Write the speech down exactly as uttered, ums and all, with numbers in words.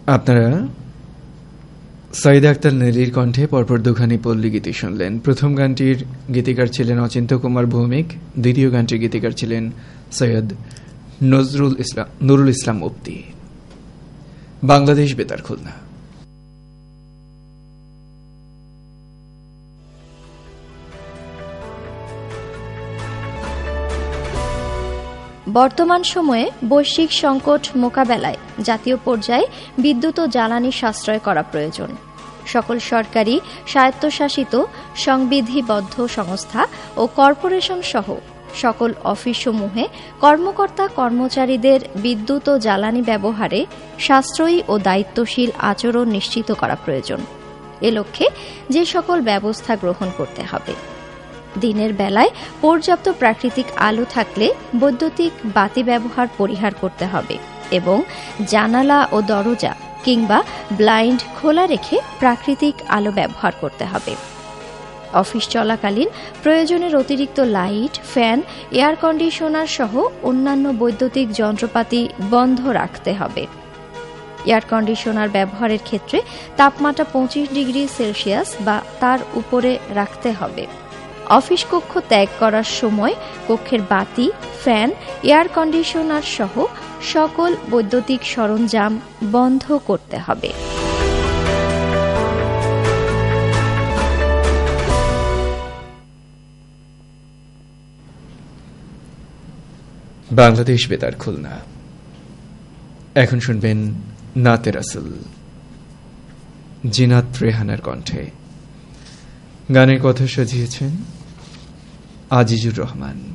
আপনারা সাইদা আক্তার নেলির কণ্ঠে পরপর দুখানি পল্লী গীতি শুনলেন। প্রথম গানটির গীতিকার ছিলেন অচিন্ত কুমার ভৌমিক, দ্বিতীয় গানটির গীতিকার ছিলেন সৈয়দ নজরুল ইসলাম নুরুল ইসলাম মুফতি। বাংলাদেশ বেতার খুলনা। বর্তমান সময়ে বৈশ্বিক সংকট মোকাবেলায় জাতীয় পর্যায়ে বিদ্যুৎ ও জ্বালানি সাশ্রয় করা প্রয়োজন। সকল সরকারি, স্বায়ত্তশাসিত, সংবিধিবদ্ধ সংস্থা ও কর্পোরেশন সহ সকল অফিসসমূহে কর্মকর্তা কর্মচারীদের বিদ্যুৎ ও জ্বালানি ব্যবহারে সাশ্রয়ী ও দায়িত্বশীল আচরণ নিশ্চিত করা প্রয়োজন। এ লক্ষ্যে যে সকল ব্যবস্থা গ্রহণ করতে হবে: দিনের বেলায় পর্যাপ্ত প্রাকৃতিক আলো থাকলে বৈদ্যুতিক বাতি ব্যবহার পরিহার করতে হবে এবং জানালা ও দরজা কিংবা ব্লাইন্ড খোলা রেখে প্রাকৃতিক আলো ব্যবহার করতে হবে। অফিস চলাকালীন প্রয়োজনের অতিরিক্ত লাইট, ফ্যান, এয়ার কন্ডিশনার সহ অন্যান্য বৈদ্যুতিক যন্ত্রপাতি বন্ধ রাখতে হবে। এয়ার কন্ডিশনার ব্যবহারের ক্ষেত্রে তাপমাত্রা পঁচিশ ডিগ্রি সেলসিয়াস বা তার উপরে রাখতে হবে। অফিস কক্ষ ত্যাগ করার সময় কক্ষের বাতি, ফ্যান, এয়ার কন্ডিশনার সহ সকল বৈদ্যুতিক সরঞ্জাম বন্ধ করতে হবে। বাংলাদেশ বেতার খুলনা। এখন শুনবেন নাতে রাসূল, জিনাত রেহানার কণ্ঠে। গানের কথা সাজিয়েছেন আজিজুর রহমান।